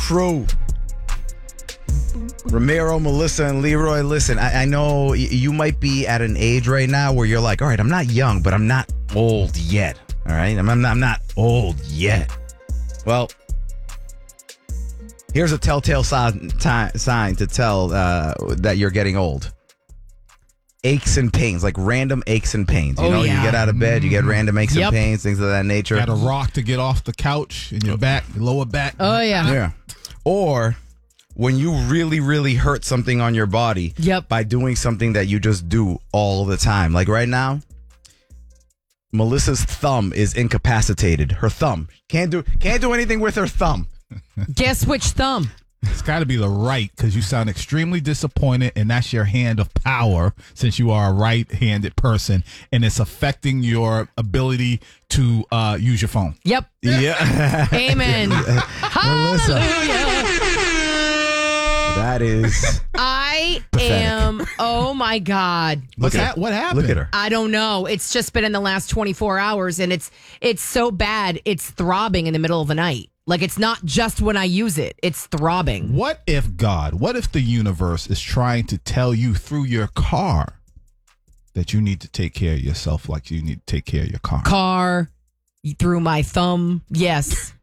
crew. Ramiro, Melissa, and Leroy, listen, I know you might be at an age right now where you're like, all right, I'm not young, but I'm not old yet. All right? I'm not old yet. Well, here's a telltale sign to tell that you're getting old. Aches and pains, like random aches and pains. You Yeah. You get out of bed, you get random aches and pains, things of that nature. Got a rock to get off the couch in your back, your lower back. Oh, yeah. Yeah. Or when you really, really hurt something on your body by doing something that you just do all the time. Like right now, Melissa's thumb is incapacitated. Her thumb. Can't do anything with her thumb. Guess which thumb? It's got to be the right, because you sound extremely disappointed, and that's your hand of power since you are a right-handed person, and it's affecting your ability to use your phone. Yep. Yeah. Amen. Hallelujah. That is. I pathetic. am. Oh my God. What happened? Look at her. I don't know. It's just been in the last 24 hours, and it's so bad. It's throbbing in the middle of the night. Like, it's not just when I use it. It's throbbing. What if the universe is trying to tell you through your car that you need to take care of yourself like you need to take care of your car? Car, through my thumb. Yes.